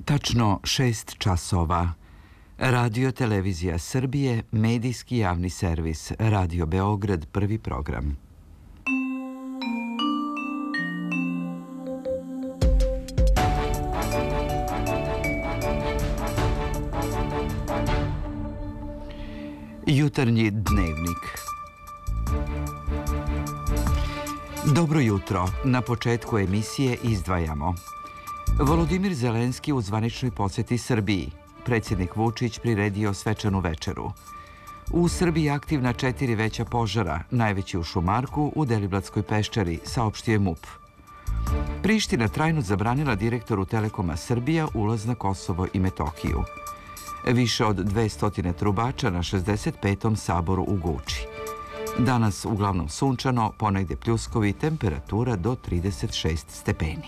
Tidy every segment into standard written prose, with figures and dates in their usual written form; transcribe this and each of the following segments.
Tačno 6 časova. Radio Televizija Srbije, medijski javni servis, Radio Beograd, prvi program. Jutarnji dnevnik. Dobro jutro. Na početku emisije izdvajamo. Volodimir Zelenski u zvaničnoj poseti Srbiji. Predsjednik Vučić priredio svečanu večeru. U Srbiji aktivna 4 veća požara, najveći u Šumarku, u Deliblatskoj peščari, saopštio je MUP. Priština trajno zabranila direktoru Telekoma Srbija ulaz na Kosovo i Metohiju. Više od 200 trubača na 65. saboru u Guči. Danas uglavnom sunčano, ponegdje pljuskovi, temperatura do 36 stepeni.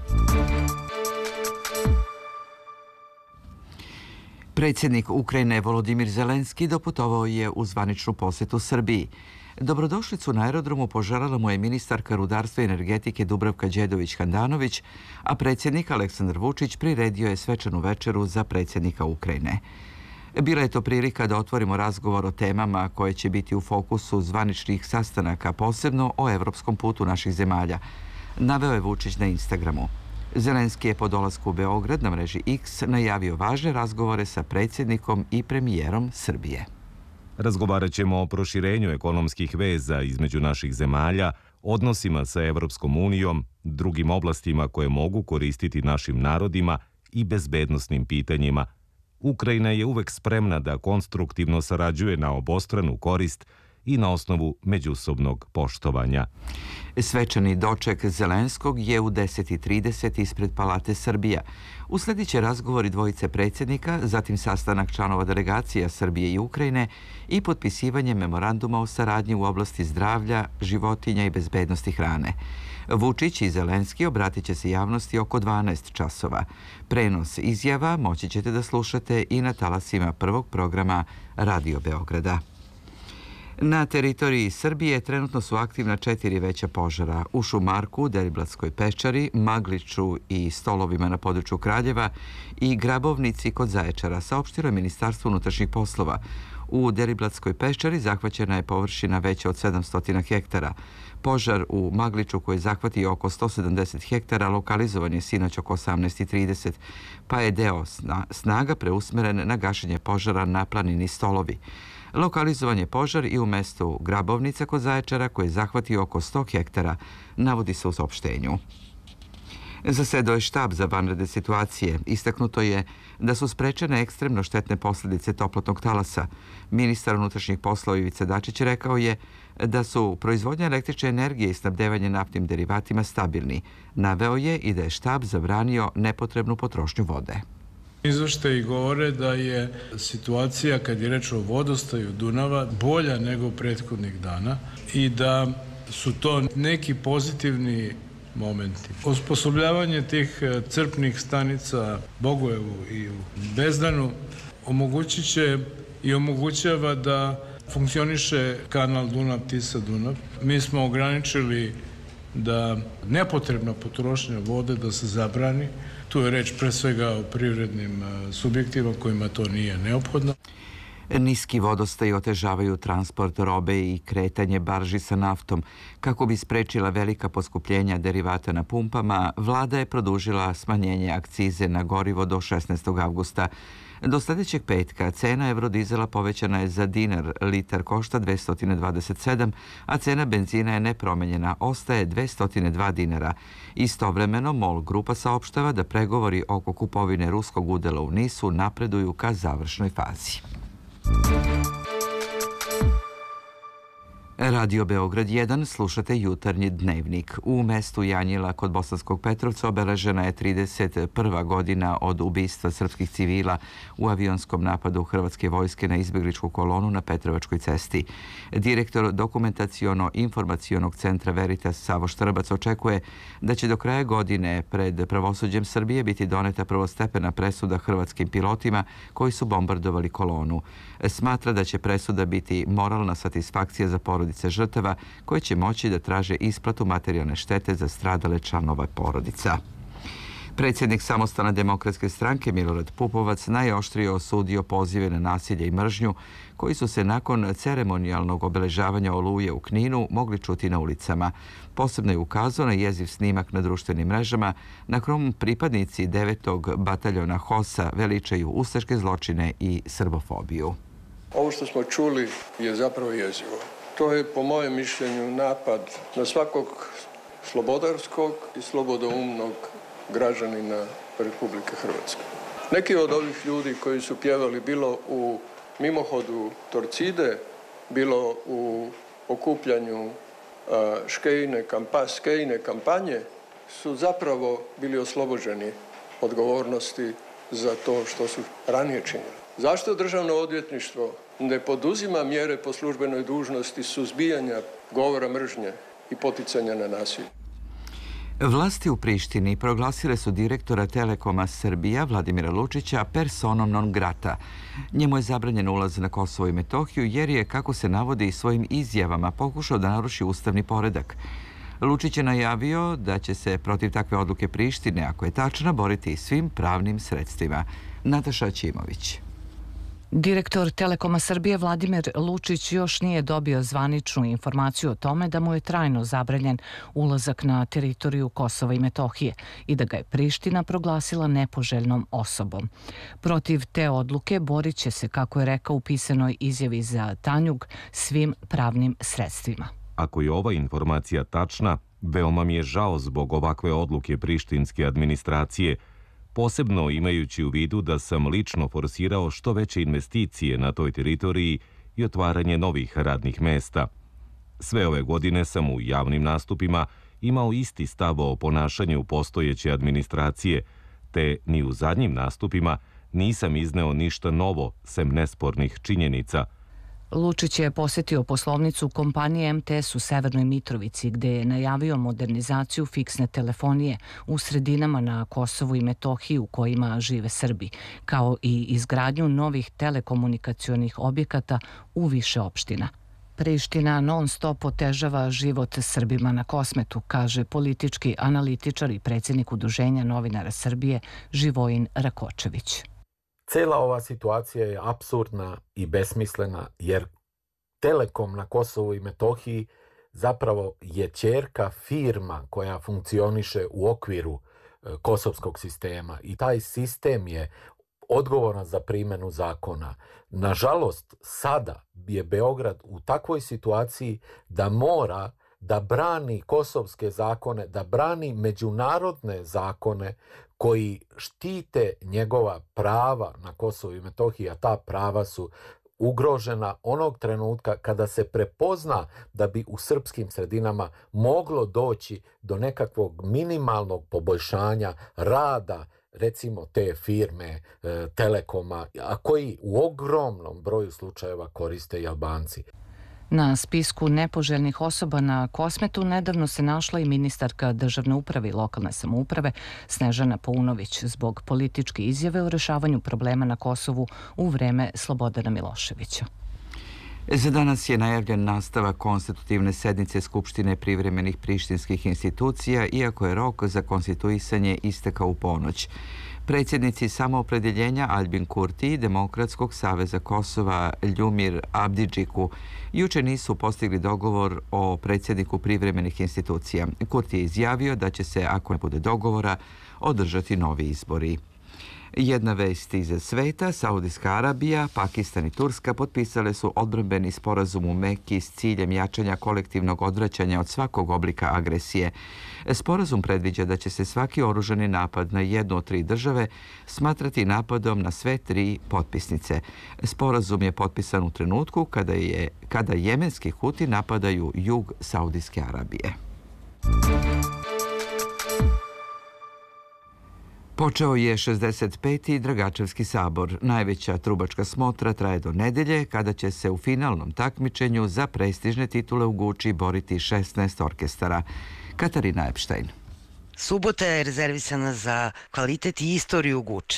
Predsjednik Ukrajine Volodimir Zelenski doputovao je u zvaničnu posjetu Srbiji. Dobrodošlicu na aerodromu poželjela mu je ministarka rudarstva i energetike Dubravka Đedović-Handanović, a predsjednik Aleksandar Vučić priredio je svečanu večeru za predsjednika Ukrajine. Bila je to prilika da otvorimo razgovor o temama koje će biti u fokusu zvaničnih sastanaka, posebno o evropskom putu naših zemalja, naveo je Vučić na Instagramu. Zelenski je po dolasku u Beograd na mreži X najavio važne razgovore sa predsjednikom i premijerom Srbije. Razgovarat ćemo o proširenju ekonomskih veza između naših zemalja, odnosima sa Evropskom unijom, drugim oblastima koje mogu koristiti našim narodima i bezbednosnim pitanjima. Ukrajina je uvek spremna da konstruktivno sarađuje na obostranu korist i na osnovu međusobnog poštovanja. Svečani doček Zelenskog je u 10:30 ispred Palate Srbija. Usledit će razgovori dvojice predsjednika, zatim sastanak članova delegacija Srbije i Ukrajine i potpisivanje memoranduma o saradnji u oblasti zdravlja, životinja i bezbednosti hrane. Vučić i Zelenski obratit će se javnosti oko 12 časova. Prenos izjava moći ćete da slušate i na talasima prvog programa Radio Beograda. Na teritoriji Srbije trenutno su aktivna 4 veća požara. U Šumarku, Deliblatskoj peščari, Magliću i Stolovima na području Kraljeva i Grabovnici kod Zaječara, saopštilo je Ministarstvo unutrašnjih poslova. U Deliblatskoj peščari zahvaćena je površina veća od 700 hektara. Požar u Magliću, koji je zahvatio oko 170 hektara, lokalizovan je sinoć oko 18:30, pa je deo snaga preusmeren na gašenje požara na planini Stolovi. Lokalizovan je požar i u mestu Grabovnica kod Zaječara, koji je zahvatio oko 100 hektara, navodi se u saopštenju. Zasedao je štab za vanredne situacije. Istaknuto je da su sprečene ekstremno štetne posljedice toplotnog talasa. Ministar unutrašnjih poslova Ivica Dačić rekao je da su proizvodnja električne energije i snabdevanje naftnim derivatima stabilni. Naveo je i da je štab zabranio nepotrebnu potrošnju vode. Izveštaji govore da je situacija, kad je reč o vodostaju Dunava, bolja nego prethodnih dana i da su to neki pozitivni momenti. Osposobljavanje tih crpnih stanica Bogojevu i u Bezdanu omogućit će i omogućava da funkcioniše kanal Dunav-Tisa-Dunav. Mi smo ograničili da nepotrebna potrošnja vode da se zabrani. Tu je reč pre svega o privrednim subjektima kojima to nije neophodno. Niski vodostaj otežavaju transport robe i kretanje barži sa naftom. Kako bi sprečila velika poskupljenja derivata na pumpama, vlada je produžila smanjenje akcize na gorivo do 16. avgusta. Do sljedećeg petka cena eurodizela povećana je za dinar, litar košta 227, a cena benzina je nepromenjena, ostaje 202 dinara. Istovremeno, MOL grupa saopštava da pregovori oko kupovine ruskog udela u NIS-u napreduju ka završnoj fazi. Radio Beograd 1, slušate jutarnji dnevnik. U mestu Janjila kod Bosanskog Petrovca obeležena je 31. godina od ubistva srpskih civila u avionskom napadu Hrvatske vojske na izbjegličku kolonu na Petrovačkoj cesti. Direktor dokumentaciono-informacionog centra Veritas Savo Štrbac očekuje da će do kraja godine pred pravosuđem Srbije biti doneta prvostepena presuda hrvatskim pilotima koji su bombardovali kolonu. Smatra da će presuda biti moralna satisfakcija za porodice žrtava koje će moći da traže isplatu materijalne štete za stradale članova porodica. Predsjednik Samostalne demokratske stranke Milorad Pupovac najoštrije osudio pozive na nasilje i mržnju koji su se nakon ceremonijalnog obeležavanja Oluje u Kninu mogli čuti na ulicama. Posebno je ukazao na jeziv snimak na društvenim mrežama na kom pripadnici 9. bataljona HOS-a veličaju ustaške zločine i srbofobiju. Ovo što smo čuli je zapravo jezivo. To je, po mojem mišljenju, napad na svakog slobodarskog i slobodoumnog građanina Republike Hrvatske. Neki od ovih ljudi koji su pjevali bilo u mimohodu Torcide, bilo u okupljanju skejne kampanje, su zapravo bili oslobođeni odgovornosti za to što su ranije činili. Zašto Državno odvjetništvo ne poduzima mjere po službenoj dužnosti suzbijanja govora mržnje i poticanja na nasilje? Vlasti u Prištini proglasile su direktora Telekoma Srbija Vladimira Lučića personom non grata. Njemu je zabranjen ulaz na Kosovo i Metohiju jer je, kako se navodi, svojim izjavama pokušao da naruši ustavni poredak. Lučić je najavio da će se protiv takve odluke Prištine, ako je tačna, boriti svim pravnim sredstvima. Nataša Ćimović. Direktor Telekoma Srbije Vladimir Lučić još nije dobio zvaničnu informaciju o tome da mu je trajno zabranjen ulazak na teritoriju Kosova i Metohije i da ga je Priština proglasila nepoželjnom osobom. Protiv te odluke borit će se, kako je rekao u pisanoj izjavi za Tanjug, svim pravnim sredstvima. Ako je ova informacija tačna, veoma mi je žao zbog ovakve odluke prištinske administracije, posebno imajući u vidu da sam lično forsirao što veće investicije na toj teritoriji i otvaranje novih radnih mesta. Sve ove godine sam u javnim nastupima imao isti stav o ponašanju postojeće administracije, te ni u zadnjim nastupima nisam izneo ništa novo, sem nespornih činjenica. Lučić je posjetio poslovnicu kompanije MTS u Severnoj Mitrovici, gde je najavio modernizaciju fiksne telefonije u sredinama na Kosovu i Metohiji u kojima žive Srbi, kao i izgradnju novih telekomunikacionih objekata u više opština. Priština non-stop otežava život Srbima na Kosmetu, kaže politički analitičar i predsjednik Udruženja novinara Srbije Živojin Rakočević. Cela ova situacija je apsurdna i besmislena jer Telekom na Kosovu i Metohiji zapravo je ćerka firma koja funkcioniše u okviru kosovskog sistema i taj sistem je odgovoran za primjenu zakona. Nažalost, sada je Beograd u takvoj situaciji da mora da brani kosovske zakone, da brani međunarodne zakone koji štite njegova prava na Kosovu i Metohiji, a ta prava su ugrožena onog trenutka kada se prepozna da bi u srpskim sredinama moglo doći do nekakvog minimalnog poboljšanja rada, recimo te firme Telekoma, a koji u ogromnom broju slučajeva koriste i Albanci. Na spisku nepoželjnih osoba na Kosmetu nedavno se našla i ministarka državne uprave i lokalne samouprave Snežana Paunović zbog političke izjave o rešavanju problema na Kosovu u vreme Slobodana Miloševića. Za danas je najavljen nastavak konstitutivne sednice Skupštine privremenih prištinskih institucija, iako je rok za konstituisanje istekao u ponoć. Predsjednici Samoopredjeljenja Aljbin Kurti i Demokratskog saveza Kosova Ljumir Abdidžiku juče nisu postigli dogovor o predsjedniku privremenih institucija. Kurti je izjavio da će se, ako ne bude dogovora, održati novi izbori. Jedna vest iz sveta, Saudijska Arabija, Pakistan i Turska potpisale su odbrambeni sporazum u Meki s ciljem jačanja kolektivnog odvraćanja od svakog oblika agresije. Sporazum predviđa da će se svaki oružani napad na jednu od tri države smatrati napadom na sve tri potpisnice. Sporazum je potpisan u trenutku kada jemenski Huti napadaju jug Saudijske Arabije. Počeo je 65. Dragačevski sabor. Najveća trubačka smotra traje do nedelje, kada će se u finalnom takmičenju za prestižne titule u Guči boriti 16 orkestara. Katarina Epštajn. Subota je rezervisana za kvalitet i istoriju Guče.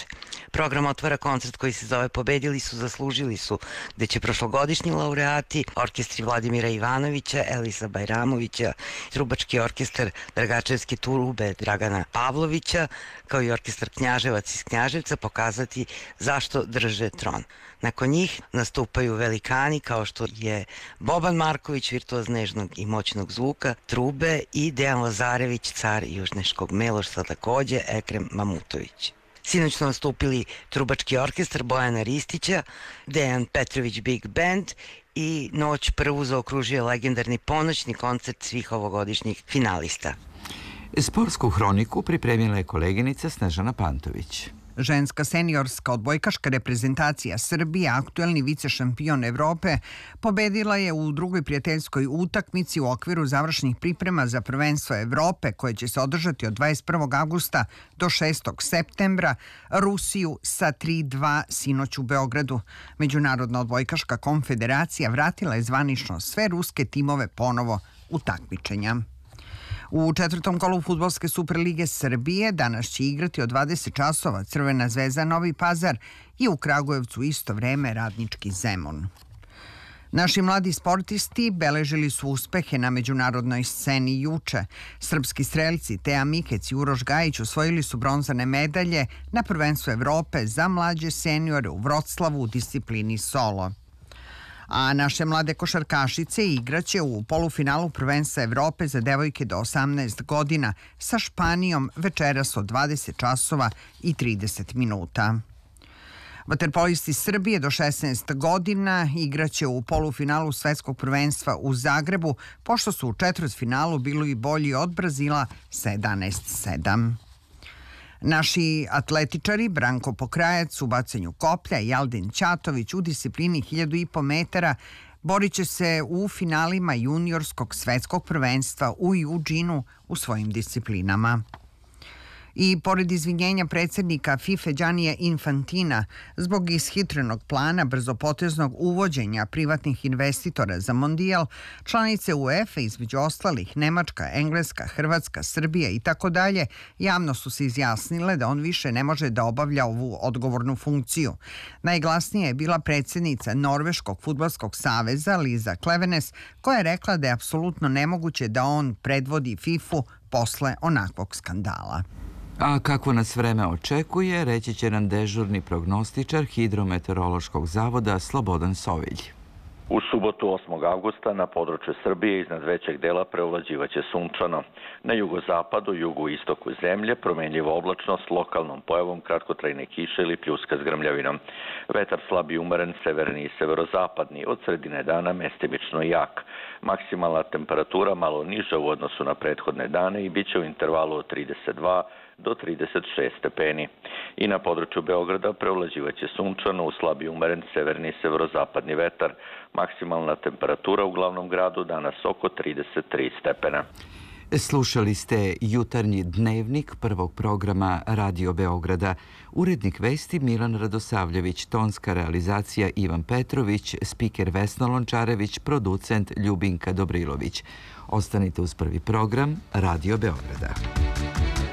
Program otvara koncert koji se zove Pobedili su, zaslužili su, gde će prošlogodišnji laureati, orkestri Vladimira Ivanovića, Elisa Bajramovića, trubački orkestar Dragačevske trube Dragana Pavlovića, kao i orkestar Knjaževac iz Knjaževca pokazati zašto drže tron. Nakon njih nastupaju velikani kao što je Boban Marković, virtuoz nežnog i moćnog zvuka, trube, i Dejan Lazarević, car južneškog melošstva, takođe Ekrem Mamutović. Sinoć su nastupili trubački orkestar Bojana Ristića, Dejan Petrović Big Band i noć prvu zaokružio legendarni ponoćni koncert svih ovogodišnjih finalista. Sportsku hroniku pripremila je koleginica Snežana Pantović. Ženska seniorska odbojkaška reprezentacija Srbije, aktuelni vicešampion Evrope, pobedila je u drugoj prijateljskoj utakmici u okviru završnih priprema za prvenstvo Evrope koje će se održati od 21. avgusta do 6. septembra Rusiju sa 3:2 sinoć u Beogradu. Međunarodna odbojkaška konfederacija vratila je zvanično sve ruske timove ponovo u takmičenja. U četvrtom kolu Fudbalske Superlige Srbije danas će igrati od 20 časova Crvena zvezda Novi Pazar i u Kragujevcu isto vreme Radnički Zemun. Naši mladi sportisti beležili su uspehe na međunarodnoj sceni juče. Srpski strelci Teja Mikec i Uroš Gajić osvojili su bronzane medalje na prvenstvu Evrope za mlađe seniore u Vroclavu u disciplini solo. A naše mlade košarkašice igraće u polufinalu prvenstva Evrope za devojke do 18 godina sa Španijom večeras od 20 časova i 30 minuta. Vaterpolisti Srbije do 16 godina igraće u polufinalu svetskog prvenstva u Zagrebu, pošto su u četvrtfinalu bili bolji od Brazila sa 11-7. Naši atletičari Branko Pokrajac u bacanju koplja i Aldin Ćatović u disciplini 1500 metara borit će se u finalima juniorskog svetskog prvenstva u Eugenu u svojim disciplinama. I pored izvinjenja predsjednika FIFA Giannija Infantina zbog ishitrenog plana brzopoteznog uvođenja privatnih investitora za mondijal, članice UEFA, između ostalih Nemačka, Engleska, Hrvatska, Srbija i tako dalje, javno su se izjasnile da on više ne može da obavlja ovu odgovornu funkciju. Najglasnija je bila predsjednica Norveškog fudbalskog saveza Liza Klevenes, koja je rekla da je apsolutno nemoguće da on predvodi FIFA posle onakvog skandala. A kako nas vreme očekuje, reći će nam dežurni prognostičar Hidrometeorološkog zavoda Slobodan Sovilj. U subotu 8. avgusta na području Srbije iznad većeg dela preovlađivaće sunčano. Na jugozapadu, jugoistoku zemlje promenljiva oblačnost s lokalnom pojavom kratkotrajne kiše ili pljuska s grmljavinom. Vetar slab i umeren severni i severozapadni, od sredine dana mestimično jak. Maksimalna temperatura malo niža u odnosu na prethodne dane i bit će u intervalu od 32 do 36 stepeni. I na području Beograda preovlađivaće sunčano u slab i umeren severni i severozapadni vetar. Maksimalna temperatura u glavnom gradu danas oko 33 stepena. Slušali ste jutarnji dnevnik prvog programa Radio Beograda. Urednik vesti Milan Radosavljević, tonska realizacija Ivan Petrović, spiker Vesna Lončarević, producent Ljubinka Dobrilović. Ostanite uz prvi program Radio Beograda.